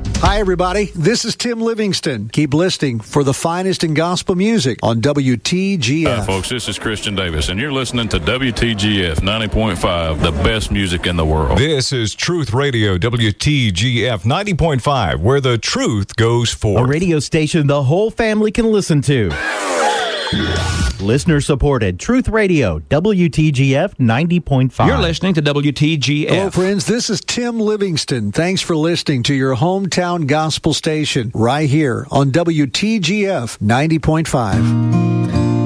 Hi, everybody. This is Tim Livingston. Keep listening for the finest in gospel music on WTGF. Hi, folks. This is Christian Davis, and you're listening to WTGF 90.5, the best music in the world. This is Truth Radio, WTGF 90.5, where the truth goes forth. A radio station the whole family can listen to. Listener supported Truth Radio, WTGF 90.5. You're listening to WTGF. Hello, friends. This is Tim Livingston. Thanks for listening to your hometown gospel station right here on WTGF 90.5.